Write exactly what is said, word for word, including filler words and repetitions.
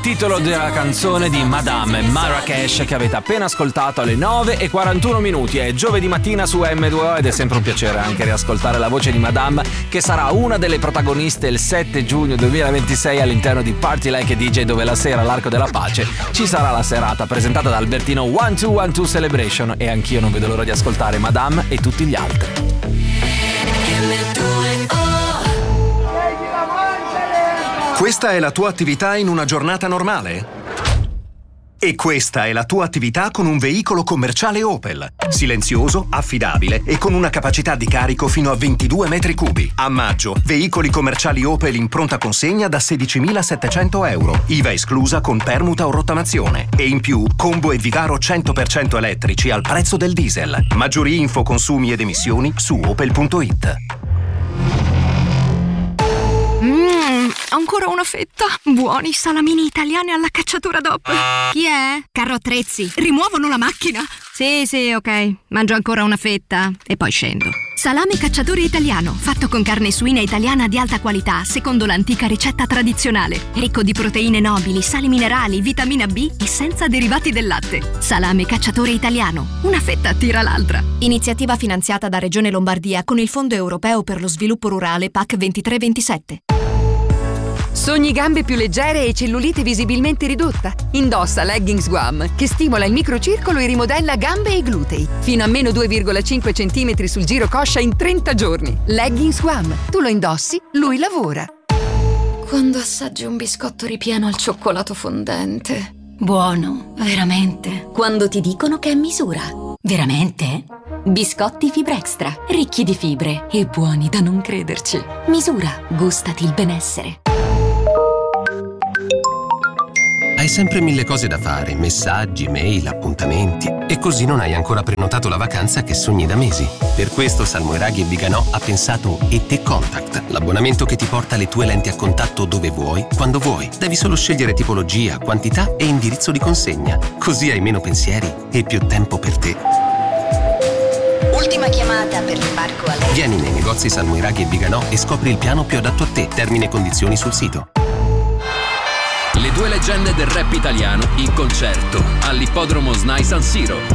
titolo della canzone di Madame Marrakesh che avete appena ascoltato alle nove e quarantuno minuti. È giovedì mattina su emme due o ed è sempre un piacere anche riascoltare la voce di Madame, che sarà una delle protagoniste il sette giugno duemilaventisei all'interno di Party Like a D J, dove la sera all'Arco della Pace ci sarà la serata presentata da Albertino one two one two Celebration, e anch'io non vedo l'ora di ascoltare Madame e tutti gli altri. Questa è la tua attività in una giornata normale? E questa è la tua attività con un veicolo commerciale Opel. Silenzioso, affidabile e con una capacità di carico fino a ventidue metri cubi. A maggio, veicoli commerciali Opel in pronta consegna da sedicimilasettecento euro. I V A esclusa con permuta o rottamazione. E in più, combo e Vivaro cento per cento elettrici al prezzo del diesel. Maggiori info, consumi ed emissioni su opel punto it. Mmm, ancora una fetta. Buoni salamini italiani alla cacciatura D O P. Chi è? Carro attrezzi. Rimuovono la macchina. Sì, sì, ok. Mangio ancora una fetta e poi scendo. Salame cacciatore italiano, fatto con carne suina italiana di alta qualità, secondo l'antica ricetta tradizionale. Ricco di proteine nobili, sali minerali, vitamina B e senza derivati del latte. Salame cacciatore italiano. Una fetta tira l'altra. Iniziativa finanziata da Regione Lombardia con il Fondo Europeo per lo Sviluppo Rurale P A C ventitré ventisette. Sogni gambe più leggere e cellulite visibilmente ridotta? Indossa Leggings Guam, che stimola il microcircolo e rimodella gambe e glutei. Fino a meno due virgola cinque centimetri sul giro coscia in trenta giorni. Leggings Guam. Tu lo indossi, lui lavora. Quando assaggi un biscotto ripieno al cioccolato fondente. Buono, veramente. Quando ti dicono che è misura. Veramente? Biscotti Fibra Extra, ricchi di fibre e buoni da non crederci. Misura, gustati il benessere. Hai sempre mille cose da fare, messaggi, mail, appuntamenti, e così non hai ancora prenotato la vacanza che sogni da mesi. Per questo Salmoiraghi e Viganò ha pensato E T Contact, l'abbonamento che ti porta le tue lenti a contatto dove vuoi, quando vuoi. Devi solo scegliere tipologia, quantità e indirizzo di consegna. Così hai meno pensieri e più tempo per te. Ultima chiamata per l'imbarco a lei. Vieni nei negozi Salmoiraghi e Viganò e scopri il piano più adatto a te. Termini e condizioni sul sito. Le due leggende del rap italiano in concerto all'Ippodromo S N A I San Siro.